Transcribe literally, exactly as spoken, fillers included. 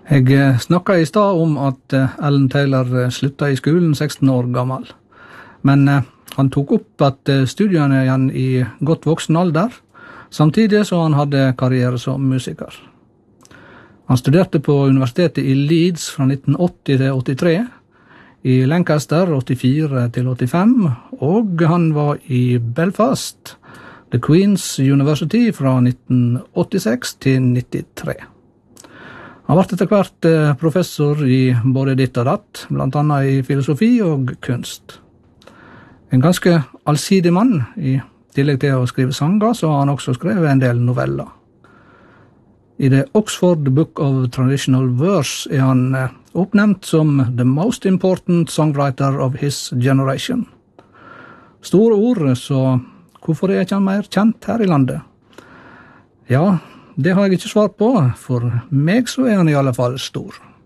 Jeg snakket i stad om at Alan Taylor sluttet i skolen seksten år gammel. Men han tok opp at studiene igjen i godt voksen alder, samtidig som han hadde karriere som musiker. Han studerte på universitetet i Leeds fra nitten åtti til åttitre, i Lancaster åttifire til åttifem, og han var i Belfast, The Queen's University fra nitten åttiseks til nittitre. Han ble etter hvert professor i både ditt og datt, blant annet i filosofi og kunst. En ganske allsidig mann, i tillegg til å skrive sanger, så har han også skrevet en del noveller. I The Oxford Book of Traditional Verse er han oppnevnt som the most important songwriter of his generation. Store ord, så hvorfor er ikke han mer kjent her i landet? Ja, det har jeg ikke svar på, for meg så er han i alle fall stor.